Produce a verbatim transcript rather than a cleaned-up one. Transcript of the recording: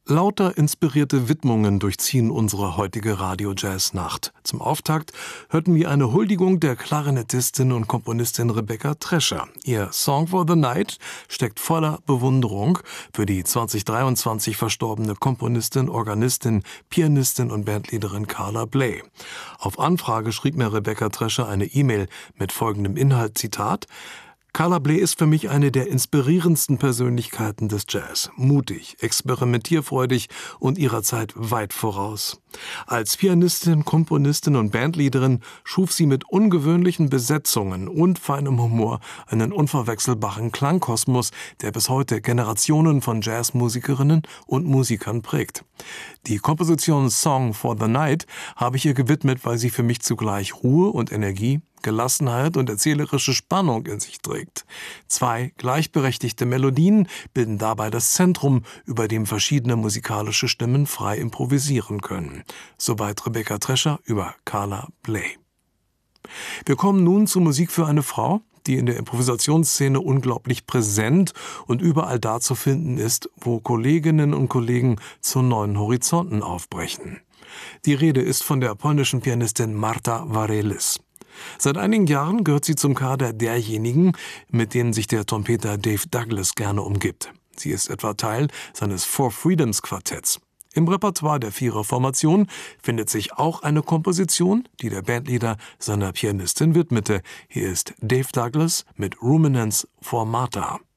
Lauter inspirierte Widmungen durchziehen unsere heutige Radio-Jazz-Nacht. Zum Auftakt hörten wir eine Huldigung der Klarinettistin und Komponistin Rebecca Trescher. Ihr Song for the Night steckt voller Bewunderung für die zweitausenddreiundzwanzig verstorbene Komponistin, Organistin, Pianistin und Bandleaderin Carla Bley. Auf Anfrage schrieb mir Rebecca Trescher eine E-Mail mit folgendem Inhalt, Zitat: Carla Bley ist für mich eine der inspirierendsten Persönlichkeiten des Jazz. Mutig, experimentierfreudig und ihrer Zeit weit voraus. Als Pianistin, Komponistin und Bandleaderin schuf sie mit ungewöhnlichen Besetzungen und feinem Humor einen unverwechselbaren Klangkosmos, der bis heute Generationen von Jazzmusikerinnen und Musikern prägt. Die Komposition Song for the Night habe ich ihr gewidmet, weil sie für mich zugleich Ruhe und Energie, Gelassenheit und erzählerische Spannung in sich trägt. Zwei gleichberechtigte Melodien bilden dabei das Zentrum, über dem verschiedene musikalische Stimmen frei improvisieren können. Soweit Rebecca Trescher über Carla Bley. Wir kommen nun zu Musik für eine Frau, die in der Improvisationsszene unglaublich präsent und überall da zu finden ist, wo Kolleginnen und Kollegen zu neuen Horizonten aufbrechen. Die Rede ist von der polnischen Pianistin Marta Varelis. Seit einigen Jahren gehört sie zum Kader derjenigen, mit denen sich der Trompeter Dave Douglas gerne umgibt. Sie ist etwa Teil seines Four Freedoms Quartetts. Im Repertoire der Viererformation findet sich auch eine Komposition, die der Bandleader seiner Pianistin widmete. Hier ist Dave Douglas mit Ruminants for Marta.